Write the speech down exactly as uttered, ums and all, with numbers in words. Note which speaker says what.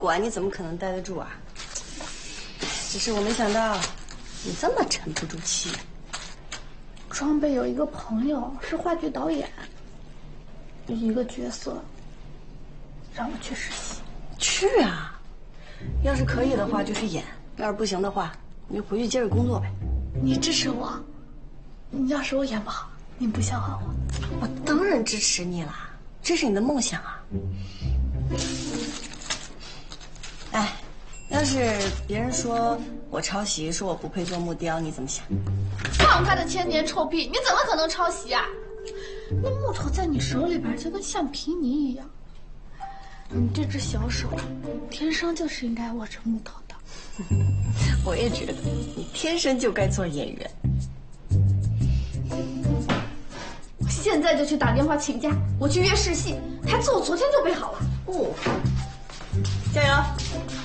Speaker 1: 管你怎么可能待得住啊？只是我没想到你这么沉不住气。
Speaker 2: 庄北有一个朋友是话剧导演，有一个角色让我去实习。
Speaker 1: 去啊！要是可以的话就去演，要是不行的话你就回去接着工作呗。
Speaker 2: 你支持我？你要是我演不好，你不笑话我？
Speaker 1: 我当然支持你啦，这是你的梦想啊。哎，要是别人说我抄袭，说我不配做木雕，你怎么想？
Speaker 2: 放他的千年臭屁！你怎么可能抄袭啊？那木头在你手里边就跟橡皮泥一样，你这只小手天生就是应该握着木头的。
Speaker 1: 我也觉得你天生就该做演员。
Speaker 2: 我现在就去打电话请假，我去约试戏，台词我昨天就背好了。
Speaker 1: 哦，加油！